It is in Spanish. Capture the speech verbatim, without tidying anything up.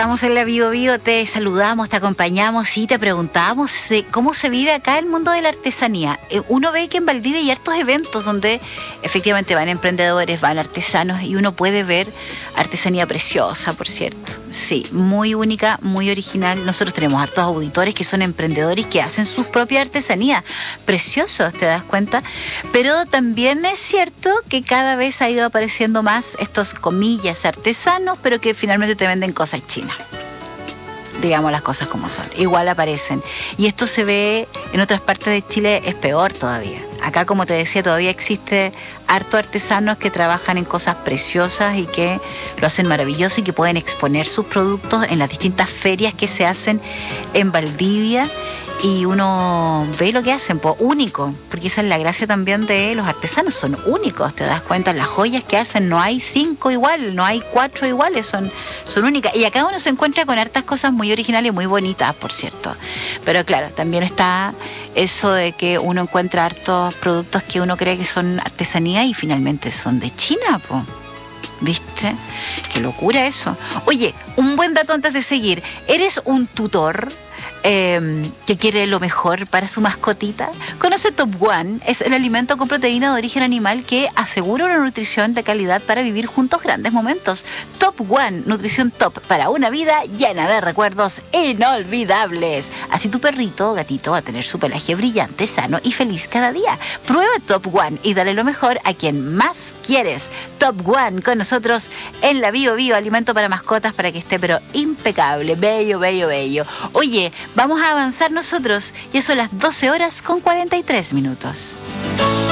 Estamos en la Bio Bio, te saludamos, te acompañamos y te preguntamos de cómo se vive acá el mundo de la artesanía. Uno ve que en Valdivia hay hartos eventos donde efectivamente van emprendedores, van artesanos y uno puede ver artesanía preciosa, por cierto. Sí, muy única, muy original. Nosotros tenemos hartos auditores que son emprendedores que hacen sus propias artesanías. Preciosos, ¿te das cuenta? Pero también es cierto que cada vez ha ido apareciendo más estos, comillas, artesanos, pero que finalmente te venden cosas chinas. Digamos las cosas como son. Igual aparecen. Y esto se ve en otras partes de Chile, es peor todavía. Acá, como te decía, todavía existe harto artesanos que trabajan en cosas preciosas y que lo hacen maravilloso y que pueden exponer sus productos en las distintas ferias que se hacen en Valdivia. Y uno ve lo que hacen, pues único, porque esa es la gracia también de los artesanos, son únicos, te das cuenta, las joyas que hacen, no hay cinco igual, no hay cuatro iguales, son, son únicas. Y acá uno se encuentra con hartas cosas muy originales y muy bonitas, por cierto. Pero claro, también está eso de que uno encuentra hartos productos que uno cree que son artesanía y finalmente son de China, pues. ¿Viste? Qué locura eso. Oye, un buen dato antes de seguir. ¿Eres un tutor Eh, que quiere lo mejor para su mascotita? Conoce Top One, es el alimento con proteína de origen animal que asegura una nutrición de calidad para vivir juntos grandes momentos. Top One, nutrición top para una vida llena de recuerdos inolvidables. Así tu perrito o gatito va a tener su pelaje brillante, sano y feliz cada día. Prueba Top One y dale lo mejor a quien más quieres. Top One con nosotros en la Bio Bio, alimento para mascotas para que esté pero impecable, bello, bello, bello. Oye, vamos a avanzar nosotros, y eso son las doce horas con cuarenta y tres minutos.